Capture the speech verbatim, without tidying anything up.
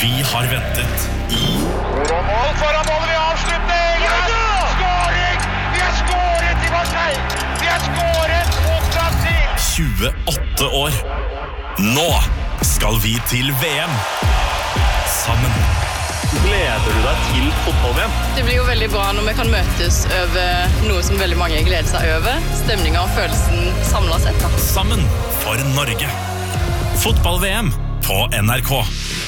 Vi har ventet i Mål foran målet i avslutning! Skåring! Vi har skåret i Marseille! Vi har skåret mot Brasil! tjueåtte år. Nå skal vi til V M. Sammen. Gleder du deg til fotball-V M? Det blir jo veldig bra når vi kan møtes over noe som veldig mange gleder seg over. Stemningen og følelsen samlet sett. Da. Sammen for Norge. Fotball-V M på N R K.